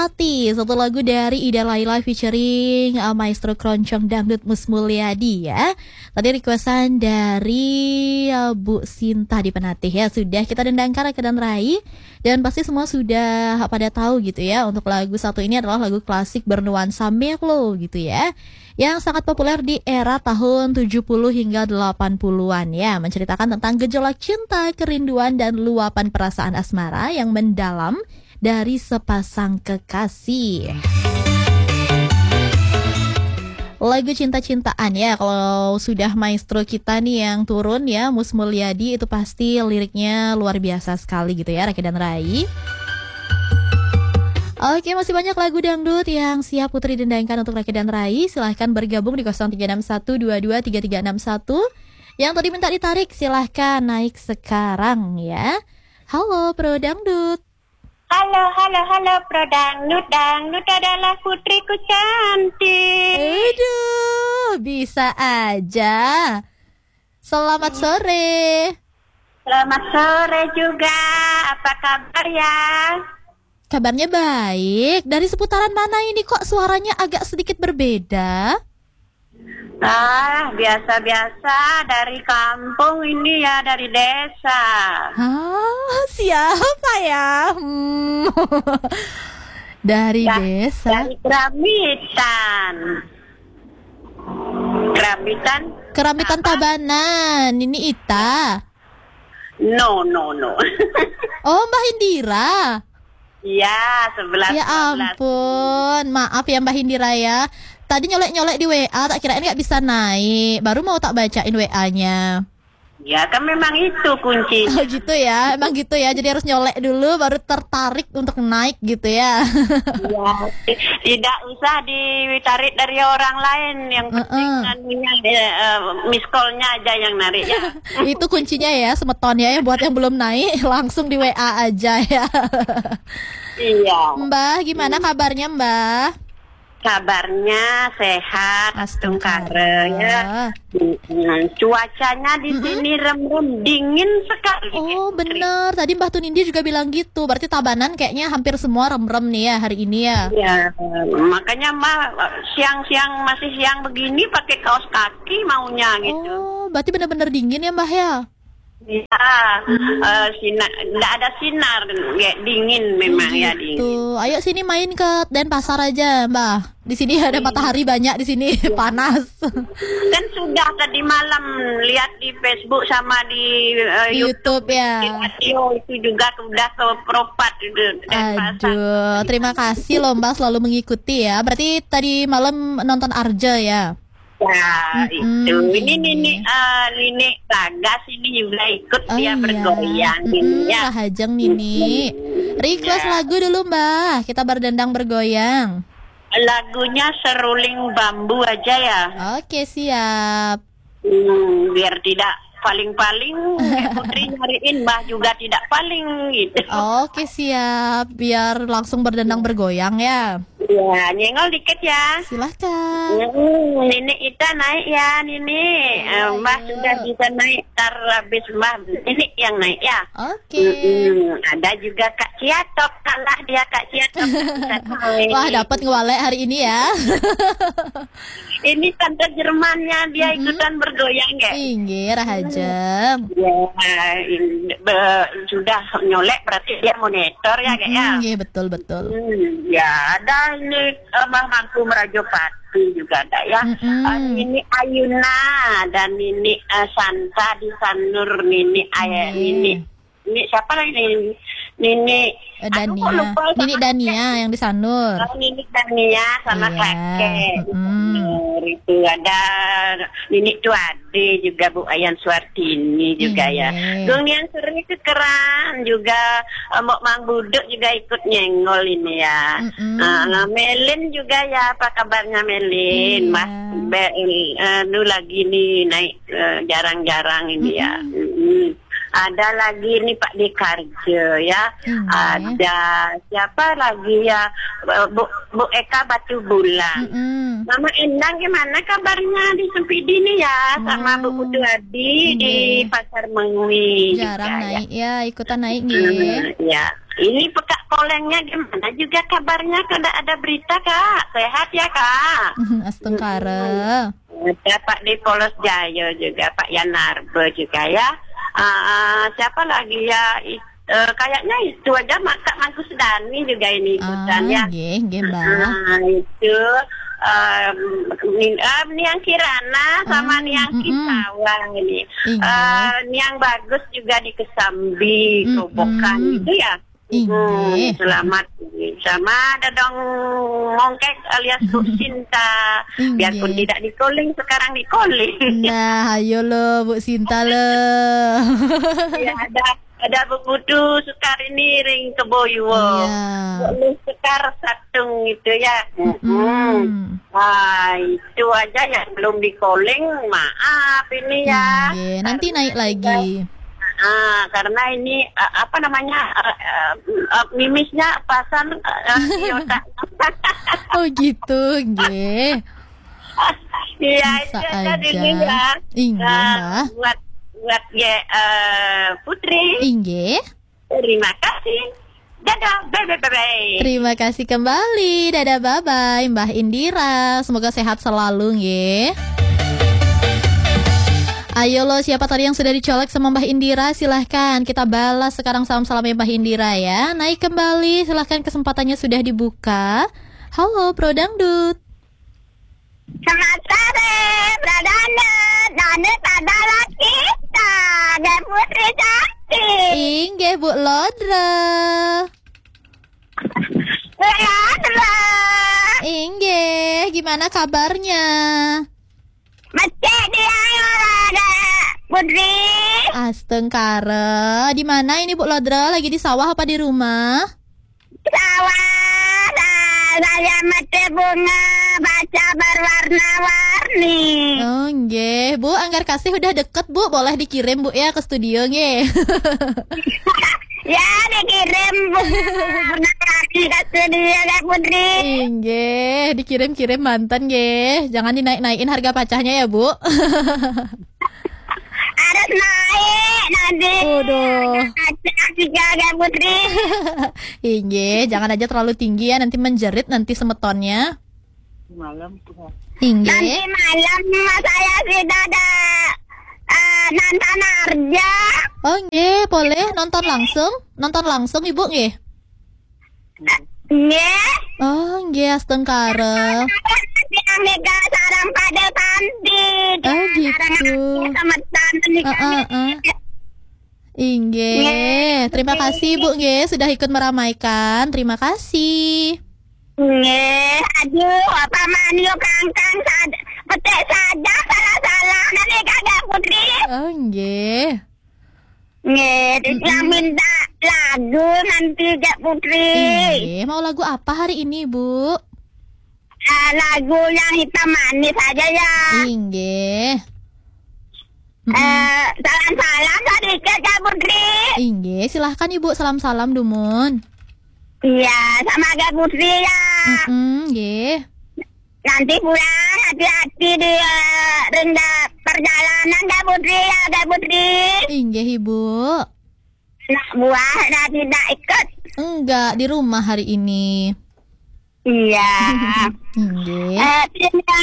Melati, satu lagu dari Ida Laila featuring Maestro Keroncong Dangdut Mus Mulyadi ya. Tadi requestan dari Bu Sinta di Penatih ya. Sudah kita dendangkan Raka dan Rai. Dan pasti semua sudah pada tahu gitu ya. Untuk lagu satu ini adalah lagu klasik bernuansa mellow gitu ya, yang sangat populer di era tahun 70 hingga 80-an ya, menceritakan tentang gejolak cinta, kerinduan, dan luapan perasaan asmara yang mendalam dari sepasang kekasih. Lagu cinta-cintaan ya, kalau sudah maestro kita nih yang turun ya, Mus Mulyadi, itu pasti liriknya luar biasa sekali gitu ya, Raki dan Rai. Oke, masih banyak lagu dangdut yang siap Putri dendangkan untuk Raki dan Rai. Silahkan bergabung di 0361223361. Yang tadi minta ditarik, silahkan naik sekarang ya. Halo Pro Dangdut. Halo Pro Dangdut. Dangdut adalah putriku cantik. Aduh, bisa aja. Selamat sore. Selamat sore juga. Apa kabar ya? Kabarnya baik. Dari seputaran mana ini kok suaranya agak sedikit berbeda? Biasa-biasa dari kampung ini ya, dari desa. Siapa ya? Dari desa. Dari Keramitan Tabanan. Ini Ita. No. Oh, Mbak Indira. Iya, 11. Ya ampun, maaf ya Mbak Indira ya. Tadi nyolek-nyolek di WA, tak kirain nggak bisa naik. Baru mau tak bacain WA-nya. Ya kan memang itu kunci. Oh gitu ya, emang gitu ya. Jadi harus nyolek dulu baru tertarik untuk naik gitu ya. Ya, tidak usah ditarik dari orang lain, yang penting miss call-nya aja yang narik ya. Itu kuncinya ya, semeton ya. Buat yang belum naik langsung di WA aja ya. Iya. Mbah, gimana kabarnya Mbah? Kabarnya sehat, astungkare ya. Cuacanya di sini rem-rem dingin sekali. Oh bener, tadi Mbah Tunindi juga bilang gitu. Berarti Tabanan kayaknya hampir semua rem-rem nih ya hari ini ya. Ya, makanya siang-siang masih siang begini pakai kaos kaki maunya gitu. Oh, berarti benar-benar dingin ya Mbah ya? Iya, nggak ada sinar, dingin memang ya dingin. Tuh, ayo sini main ke Denpasar aja, Mbak. Di sini ada matahari banyak, di sini panas. Kan sudah tadi malam lihat di Facebook sama di YouTube ya. Di radio itu juga sudah ke Propat Denpasar. Aduh, terima kasih loh Mbak selalu mengikuti ya. Berarti tadi malam nonton Arja ya? Ya, itu. Ini Nini Lagas ini juga ikut dia bergoyang ini ya. Hajeng Nini. Request lagu dulu Mbak. Kita berdendang bergoyang. Lagunya Seruling Bambu aja ya. Oke, siap. Biar tidak paling-paling Putri nyariin, Mbah juga tidak paling gitu. Oke, siap. Biar langsung berdendang bergoyang ya. Ya, nyenggol dikit ya. Silahkan. Nini Ita naik ya, Nini. Mbah sudah bisa naik, tar habis Mbah ini yang naik ya. Oke. Ada juga Kak Ciatok, kalah dia Kak Ciatok. Wah, dapat ngewalek hari ini ya. Ini tante Jermannya dia ikutan bergoyang ya. Inggih, Rahajeng. Ya, sudah nyolek berarti dia monitor ya kayak ya. Iya, betul. Ya, ada ini Mbah Mangku Merajopati juga ada ya. Ini Ayuna dan ini Santa di Sanur, Nini ini siapa lagi Nini Dania yang di Sanur. Nini Dania sama kakek. Itu ada Nini Tuade juga Bu Ayan Suartini juga ya. Gungnian Suri itu keren juga. Mbok Mang Buduk juga ikut nyenggol ini ya. Melin juga ya, apa kabarnya Melin? Mas lagi nih naik jarang-jarang ini ya. ada lagi nih Pak Dekarjo ya, ada siapa lagi ya, Bu Eka Batu Bulan. Mama Endang gimana kabarnya di Sempidi nih ya, sama Bu Putu Adi di Pasar Mengwi. Jarang juga, naik ya, ikutan naik nih. Ya, ini Pekak Kolengnya gimana juga kabarnya? Kada ada berita Kak, sehat ya Kak? Astengkara. Ada Pak di Polos Jaya juga, Pak Yanarbe juga ya. Siapa lagi ya? Kayaknya itu aja Kak Mangkus Dani juga ini ikutan ya. Itu Niang Kirana sama Niang Kisawang ini. Niang Bagus juga di Kesambi, Kerobokan itu ya. Selamat. Sama ada dong Mongkek alias Bu Sinta. Biarpun tidak di calling, sekarang di calling. Nah, ayo lo Bu Sinta lo. Ya, ada Bu Putu Sukarini ring Keboyuwo. Bu Sekar Satung itu ya. Itu aja yang belum di calling, maaf ini ya. Nanti naik lagi. Karena ini apa namanya mimisnya pasan di otak. Oh gitu, nggih. Iya, itu aja dulu ya. Mbak. Buat ya Putri. Nggih. Terima kasih. Dadah, bye. Terima kasih kembali. Dadah, bye-bye Mbah Indira. Semoga sehat selalu nggih. Ayo lo, siapa tadi yang sudah dicolek sama Mbah Indira? Silahkan kita balas sekarang salam-salamnya Mbah Indira ya. Naik kembali, silahkan, kesempatannya sudah dibuka. Halo Bro Dangdut. Selamat sore Bro Dangdut. Dangdut adalah kita, dan Putri cantik. Inge Bu Lodra. Lodra. Inge, gimana kabarnya? Macet dia ada Putri. Astengkara. Di mana ini Bu Lodra? Lagi di sawah apa di rumah? Sawah. Saya mati bunga baca berwarna-warni. Oh nggih, Bu, Anggar Kasih udah deket Bu, boleh dikirim Bu ya ke studio nggih. Ya dikirim bunga ke studio ya Putri. Nggih, dikirim-kirim mantan nggih. Jangan dinaik-naikin harga pacahnya ya Bu. Harus naik nanti. Waduh. Jaga Putri. Inge, jangan aja terlalu tinggi ya, nanti menjerit nanti semetonnya. Malam Inge. Nanti malam saya sudah ada nonton Arja. Oh nggih, boleh nonton langsung? Nonton langsung Ibu nggih? Nggih. Oh nggih, astengkara. Yang Mega sarang pada Tanti. Oh gitu. Sama Tanti. Inge, terima kasih Bu nge sudah ikut meramaikan. Terima kasih. Nge, aduh, apa manio kangkang petek saja salah-salah nanti kagak Putri. Oh nge. Nge, yang minta lagu nanti Kak Putri. Inge, mau lagu apa hari ini Bu? Lagu yang hitam manis aja ya. Inge. Salam-salam sedikit Kak Putri. Inge, silahkan Ibu salam-salam Dumun. Iya, sama Kak Putri ya. Nge. Nanti pulang hati-hati di rendah perjalanan Kak Putri ya Kak Putri. Inge Ibu. Nak buah tidak ikut. Enggak, di rumah hari ini. Iya. Inge. Terima